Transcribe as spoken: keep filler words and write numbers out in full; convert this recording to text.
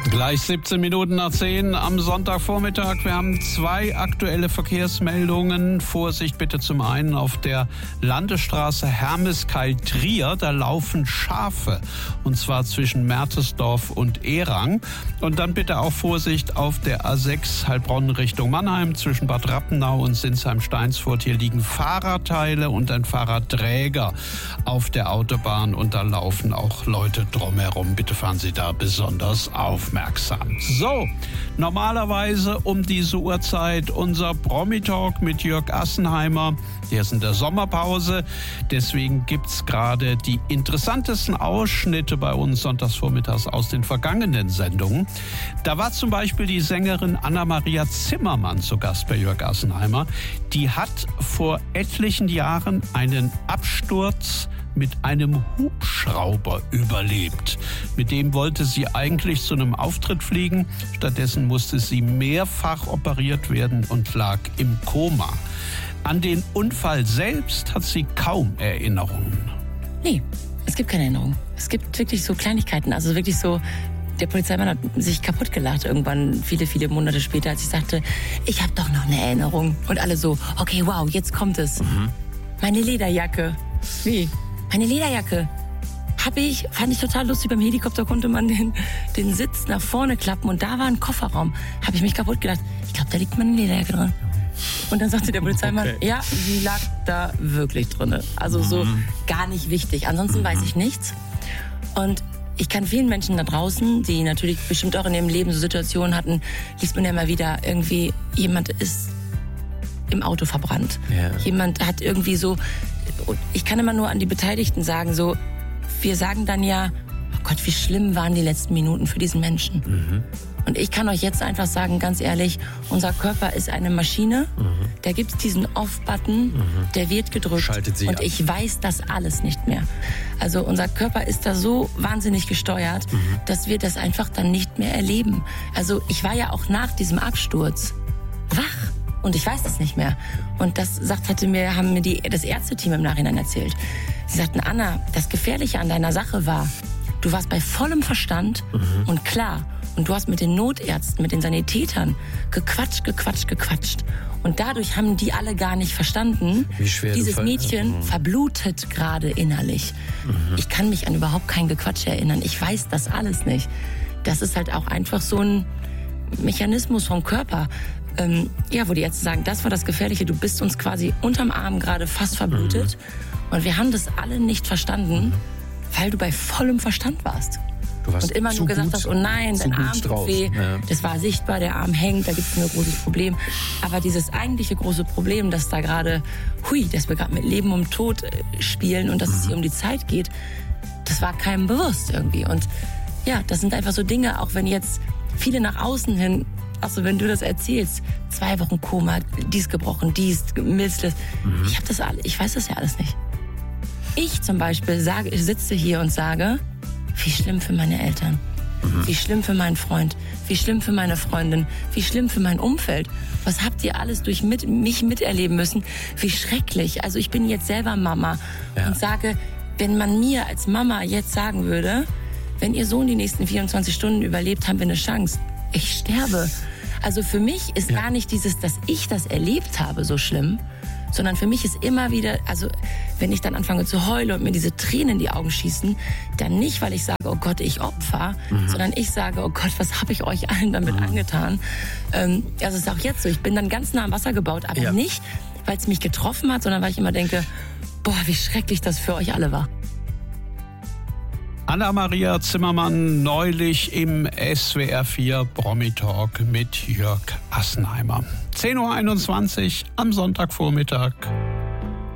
Gleich siebzehn Minuten nach zehn am Sonntagvormittag. Wir haben zwei aktuelle Verkehrsmeldungen. Vorsicht bitte zum einen auf der Landesstraße Hermeskeil-Trier. Da laufen Schafe, und zwar zwischen Mertesdorf und Erang. Und dann bitte auch Vorsicht auf der A sechs Heilbronn Richtung Mannheim zwischen Bad Rappenau und Sinsheim-Steinsfurt. Hier liegen Fahrradteile und ein Fahrradträger auf der Autobahn und da laufen auch Leute drumherum. Bitte fahren Sie da besonders aufmerksam. So, normalerweise um diese Uhrzeit unser Promi-Talk mit Jörg Assenheimer. Der ist in der Sommerpause, deswegen gibt's gerade die interessantesten Ausschnitte bei uns sonntagsvormittags aus den vergangenen Sendungen. Da war zum Beispiel die Sängerin Anna-Maria Zimmermann zu Gast bei Jörg Assenheimer. Die hat vor etlichen Jahren einen Absturz mit einem Hubschrauber überlebt. Mit dem wollte sie eigentlich zu einem Auftritt fliegen. Stattdessen musste sie mehrfach operiert werden und lag im Koma. An den Unfall selbst hat sie kaum Erinnerungen. Nee, es gibt keine Erinnerung. Es gibt wirklich so Kleinigkeiten, also wirklich so, der Polizeimann hat sich kaputt gelacht irgendwann, viele, viele Monate später, als ich sagte, ich habe doch noch eine Erinnerung. Und alle so, okay, wow, jetzt kommt es. Mhm. Meine Lederjacke. Wie? Meine Lederjacke. Hab ich, fand ich total lustig. Beim Helikopter konnte man den, den Sitz nach vorne klappen und da war ein Kofferraum. Habe ich mich kaputt gedacht. Ich glaube, da liegt meine Lederjacke drin. Und dann sagte der Polizeimann, okay, ja, sie lag da wirklich drin. Also so mhm. gar nicht wichtig. Ansonsten mhm. weiß ich nichts. Und ich kann vielen Menschen da draußen, die natürlich bestimmt auch in ihrem Leben so Situationen hatten, liest man ja immer wieder, irgendwie jemand ist im Auto verbrannt. Yeah. Jemand hat irgendwie so, ich kann immer nur an die Beteiligten sagen, so, wir sagen dann ja, oh Gott, wie schlimm waren die letzten Minuten für diesen Menschen. Mhm. Und ich kann euch jetzt einfach sagen, ganz ehrlich, unser Körper ist eine Maschine, mhm. da gibt es diesen Off-Button, mhm. der wird gedrückt. Schaltet sie und ab. Ich weiß das alles nicht mehr. Also unser Körper ist da so wahnsinnig gesteuert, mhm. dass wir das einfach dann nicht mehr erleben. Also ich war ja auch nach diesem Absturz wach. Und ich weiß das nicht mehr. Und das sagt, hatte mir, haben mir die, das Ärzteteam im Nachhinein erzählt. Sie sagten, Anna, das Gefährliche an deiner Sache war, du warst bei vollem Verstand mhm. und klar. Und du hast mit den Notärzten, mit den Sanitätern gequatscht, gequatscht, gequatscht. Und dadurch haben die alle gar nicht verstanden, wie schwer dieses du Mädchen mhm. verblutet gerade innerlich. Mhm. Ich kann mich an überhaupt kein Gequatsch erinnern. Ich weiß das alles nicht. Das ist halt auch einfach so ein Mechanismus vom Körper. Ähm, ja, wo die Ärzte sagen, das war das Gefährliche, du bist uns quasi unterm Arm gerade fast verblutet. Mhm. Und wir haben das alle nicht verstanden, weil du bei vollem Verstand warst. Du warst und immer nur gesagt hast, oh nein, dein Arm tut weh. Ja. Das war sichtbar, der Arm hängt, da gibt es ein großes Problem. Aber dieses eigentliche große Problem, dass da gerade, hui, dass wir gerade mit Leben und Tod spielen und dass mhm. es hier um die Zeit geht, das war keinem bewusst irgendwie. Und ja, das sind einfach so Dinge, auch wenn jetzt viele nach außen hin, also wenn du das erzählst, zwei Wochen Koma, dies gebrochen, dies, Milzles. Mhm. Ich hab das alle, ich weiß das ja alles nicht. Ich zum Beispiel sage, ich sitze hier und sage, wie schlimm für meine Eltern, mhm. wie schlimm für meinen Freund, wie schlimm für meine Freundin, wie schlimm für mein Umfeld. Was habt ihr alles durch mit, mich miterleben müssen? Wie schrecklich. Also ich bin jetzt selber Mama ja. und sage, wenn man mir als Mama jetzt sagen würde, wenn ihr Sohn die nächsten vierundzwanzig Stunden überlebt, haben wir eine Chance. Ich sterbe. Also für mich ist ja. gar nicht dieses, dass ich das erlebt habe, so schlimm, sondern für mich ist immer wieder, also wenn ich dann anfange zu heulen und mir diese Tränen in die Augen schießen, dann nicht, weil ich sage, oh Gott, ich Opfer, mhm. sondern ich sage, oh Gott, was habe ich euch allen damit mhm. angetan? Ähm, also es ist auch jetzt so, ich bin dann ganz nah am Wasser gebaut, aber ja. nicht, weil es mich getroffen hat, sondern weil ich immer denke, boah, wie schrecklich das für euch alle war. Anna-Maria Zimmermann neulich im S W R vier Promi-Talk mit Jörg Assenheimer. zehn Uhr einundzwanzig am Sonntagvormittag.